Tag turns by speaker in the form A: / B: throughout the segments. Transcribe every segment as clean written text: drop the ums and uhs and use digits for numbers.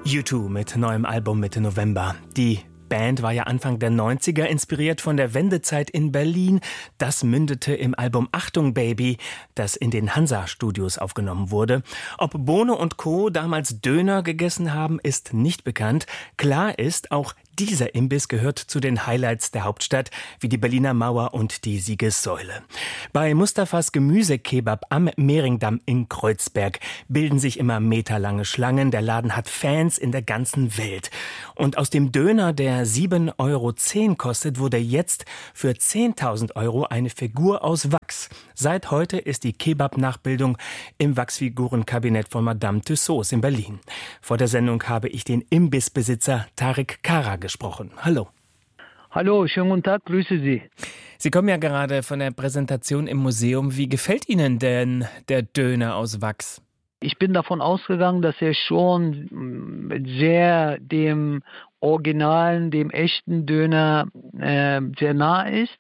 A: U2 mit neuem Album Mitte November. Die Band war ja Anfang der 90er inspiriert von der Wendezeit in Berlin. Das mündete im Album Achtung Baby, das in den Hansa-Studios aufgenommen wurde. Ob Bono und Co. damals Döner gegessen haben, ist nicht bekannt. Klar ist, auch dieser Imbiss gehört zu den Highlights der Hauptstadt, wie die Berliner Mauer und die Siegessäule. Bei Mustafas Gemüsekebab am Mehringdamm in Kreuzberg bilden sich immer meterlange Schlangen. Der Laden hat Fans in der ganzen Welt. Und aus dem Döner, der 7,10 € kostet, wurde jetzt für 10.000 € eine Figur aus Wachs. Seit heute ist die Kebab-Nachbildung im Wachsfigurenkabinett von Madame Tussauds in Berlin. Vor der Sendung habe ich den Imbissbesitzer Tarek Kara gesprochen. Hallo.
B: Hallo, schönen guten Tag, grüße Sie.
A: Sie kommen ja gerade von der Präsentation im Museum. Wie gefällt Ihnen denn der Döner aus Wachs?
B: Ich bin davon ausgegangen, dass er schon sehr dem originalen, dem echten Döner sehr nah ist.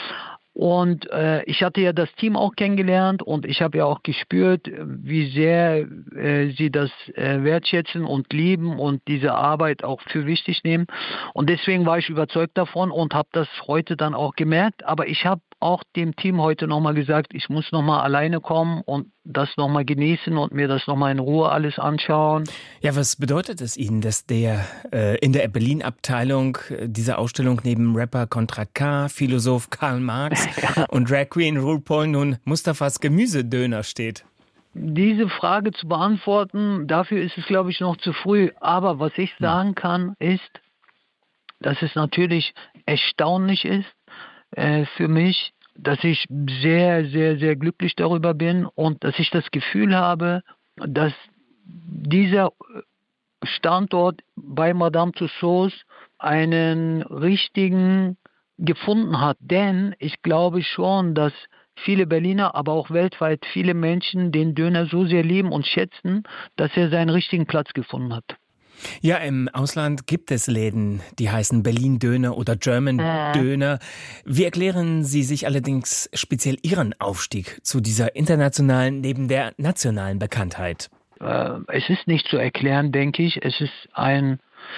B: Und ich hatte ja das Team auch kennengelernt und ich habe ja auch gespürt, wie sehr sie das wertschätzen und lieben und diese Arbeit auch für wichtig nehmen. Und deswegen war ich überzeugt davon und habe das heute dann auch gemerkt. Aber ich habe auch dem Team heute nochmal gesagt, ich muss nochmal alleine kommen und das nochmal genießen und mir das nochmal in Ruhe alles anschauen.
A: Ja, was bedeutet es Ihnen, dass in der Berlin-Abteilung dieser Ausstellung neben Rapper Contra K, Philosoph Karl Marx und Drag Queen RuPaul nun Mustafas Gemüsedöner steht?
B: Diese Frage zu beantworten, dafür ist es, glaube ich, noch zu früh. Aber was ich sagen kann, ist, dass es natürlich erstaunlich ist, für mich, dass ich sehr, sehr, sehr glücklich darüber bin und dass ich das Gefühl habe, dass dieser Standort bei Madame Tussauds einen richtigen gefunden hat. Denn ich glaube schon, dass viele Berliner, aber auch weltweit viele Menschen den Döner so sehr lieben und schätzen, dass er seinen richtigen Platz gefunden hat.
A: Ja, im Ausland gibt es Läden, die heißen Berlin-Döner oder German-Döner. Wie erklären Sie sich allerdings speziell Ihren Aufstieg zu dieser internationalen neben der nationalen Bekanntheit?
B: Es ist nicht zu erklären, denke ich. Es ist ein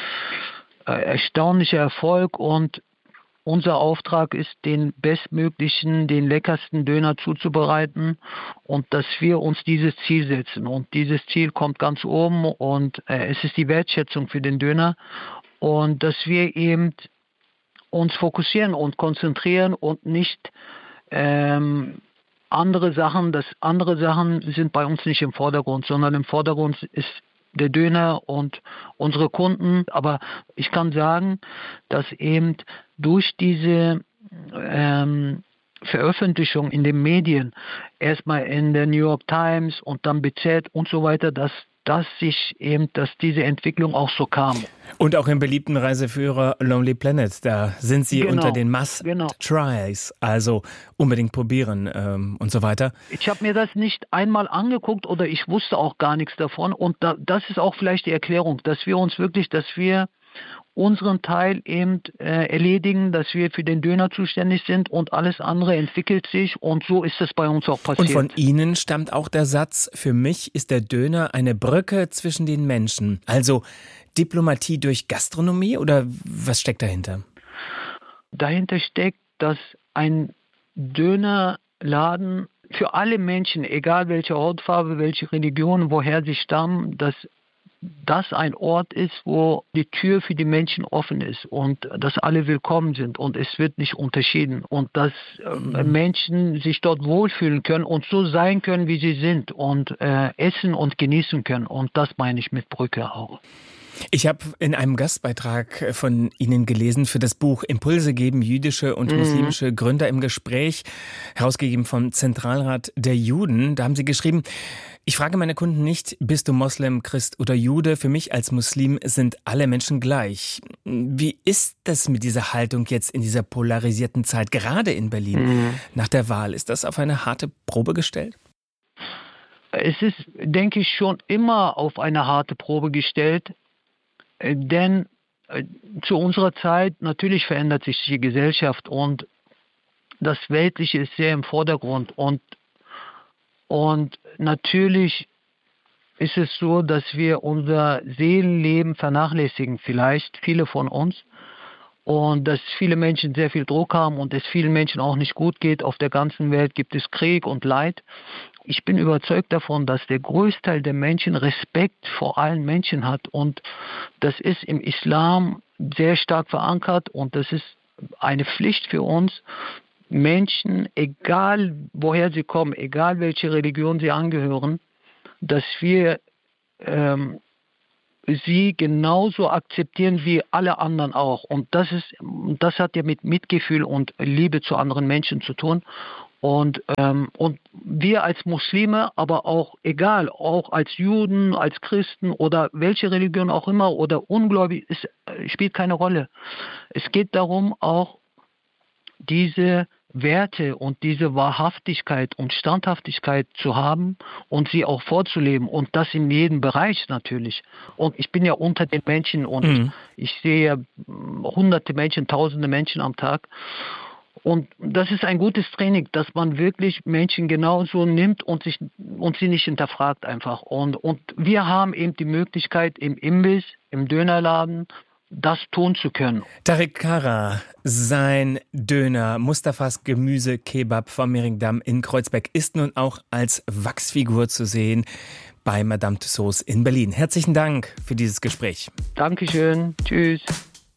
B: erstaunlicher Erfolg und unser Auftrag ist, den bestmöglichen, den leckersten Döner zuzubereiten und dass wir uns dieses Ziel setzen. Und dieses Ziel kommt ganz oben und es ist die Wertschätzung für den Döner und dass wir eben uns fokussieren und konzentrieren und nicht andere Sachen sind bei uns nicht im Vordergrund, sondern im Vordergrund ist der Döner und unsere Kunden. Aber ich kann sagen, dass eben durch diese Veröffentlichung in den Medien, erstmal in der New York Times und dann BZ und so weiter, dass diese Entwicklung auch so kam.
A: Und auch im beliebten Reiseführer Lonely Planet, da sind Sie unter den Must-Tries, also unbedingt probieren und so weiter.
B: Ich habe mir das nicht einmal angeguckt oder ich wusste auch gar nichts davon und das ist auch vielleicht die Erklärung, dass wir unseren Teil eben erledigen, dass wir für den Döner zuständig sind und alles andere entwickelt sich und so ist es bei uns auch passiert.
A: Und von Ihnen stammt auch der Satz, für mich ist der Döner eine Brücke zwischen den Menschen. Also Diplomatie durch Gastronomie oder was steckt dahinter?
B: Dahinter steckt, dass ein Dönerladen für alle Menschen, egal welche Hautfarbe, welche Religion, woher sie stammen, dass das ein Ort ist, wo die Tür für die Menschen offen ist und dass alle willkommen sind und es wird nicht unterschieden und dass Menschen sich dort wohlfühlen können und so sein können, wie sie sind und essen und genießen können und das meine ich mit Brücke auch.
A: Ich habe in einem Gastbeitrag von Ihnen gelesen für das Buch Impulse geben, jüdische und muslimische Gründer im Gespräch, herausgegeben vom Zentralrat der Juden. Da haben Sie geschrieben, ich frage meine Kunden nicht, bist du Moslem, Christ oder Jude? Für mich als Muslim sind alle Menschen gleich. Wie ist das mit dieser Haltung jetzt in dieser polarisierten Zeit, gerade in Berlin, nach der Wahl? Ist das auf eine harte Probe gestellt?
B: Es ist, denke ich, schon immer auf eine harte Probe gestellt. Denn zu unserer Zeit, natürlich verändert sich die Gesellschaft und das Weltliche ist sehr im Vordergrund und natürlich ist es so, dass wir unser Seelenleben vernachlässigen, vielleicht viele von uns. Und dass viele Menschen sehr viel Druck haben und es vielen Menschen auch nicht gut geht. Auf der ganzen Welt gibt es Krieg und Leid. Ich bin überzeugt davon, dass der Großteil der Menschen Respekt vor allen Menschen hat. Und das ist im Islam sehr stark verankert und das ist eine Pflicht für uns, Menschen, egal woher sie kommen, egal welche Religion sie angehören, dass wir sie genauso akzeptieren wie alle anderen auch. Und das hat ja mit Mitgefühl und Liebe zu anderen Menschen zu tun. Und wir als Muslime, aber auch egal, auch als Juden, als Christen oder welche Religion auch immer oder ungläubig, es spielt keine Rolle. Es geht darum, auch diese Werte und diese Wahrhaftigkeit und Standhaftigkeit zu haben und sie auch vorzuleben und das in jedem Bereich natürlich. Und ich bin ja unter den Menschen und ich sehe ja hunderte Menschen, tausende Menschen am Tag. Und das ist ein gutes Training, dass man wirklich Menschen genauso nimmt und sie nicht hinterfragt einfach. Und wir haben eben die Möglichkeit im Imbiss, im Dönerladen, das tun zu können.
A: Tarek Kara, sein Döner Mustafas Gemüse-Kebab vom Mehringdamm in Kreuzberg ist nun auch als Wachsfigur zu sehen bei Madame Tussauds in Berlin. Herzlichen Dank für dieses Gespräch.
B: Dankeschön. Tschüss.